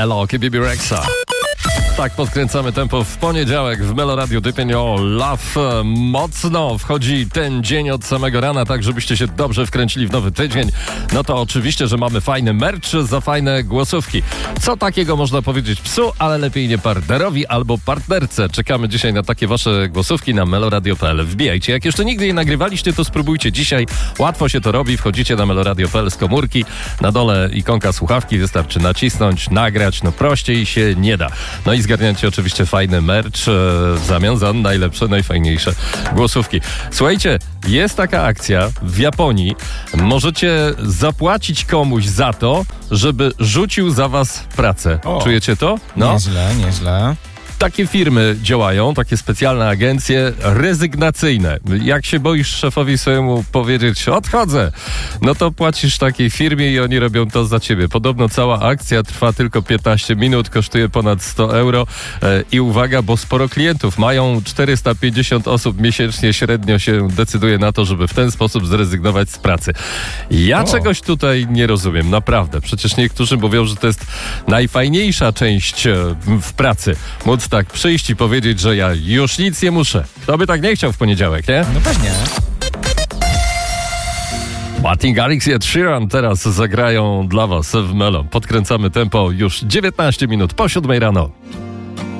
Elo, Bibi Rexa. Tak, podkręcamy tempo w poniedziałek w Melo Radio Dypio Love. Mocno wchodzi ten dzień od samego rana, tak żebyście się dobrze wkręcili w nowy tydzień. No to oczywiście, że mamy fajny merch za fajne głosówki. Co takiego można powiedzieć psu, ale lepiej nie partnerowi albo partnerce. Czekamy dzisiaj na takie wasze głosówki na meloradio.pl. Wbijajcie. Jak jeszcze nigdy je nagrywaliście, to spróbujcie dzisiaj. Łatwo się to robi. Wchodzicie na meloradio.pl z komórki. Na dole ikonka słuchawki. Wystarczy nacisnąć, nagrać. No prościej się nie da. No i zgarniacie oczywiście fajny merch w zamian za najlepsze, najfajniejsze głosówki. Słuchajcie, jest taka akcja w Japonii. Możecie zapłacić komuś za to, żeby rzucił za was pracę. Czujecie to? No. Nieźle. Takie firmy działają, takie specjalne agencje rezygnacyjne. Jak się boisz szefowi swojemu powiedzieć odchodzę, no to płacisz takiej firmie i oni robią to za ciebie. Podobno cała akcja trwa tylko 15 minut, kosztuje ponad 100 euro i uwaga, bo sporo klientów mają 450 osób miesięcznie średnio się decyduje na to, żeby w ten sposób zrezygnować z pracy. Ja czegoś tutaj nie rozumiem, naprawdę. Przecież niektórzy mówią, że to jest najfajniejsza część w pracy. Móc tak przyjść i powiedzieć, że ja już nic nie muszę. Kto by tak nie chciał w poniedziałek, nie? No pewnie. Martin Garrix i Ed Sheeran teraz zagrają dla was w Melo. Podkręcamy tempo już 19 minut po 7 rano.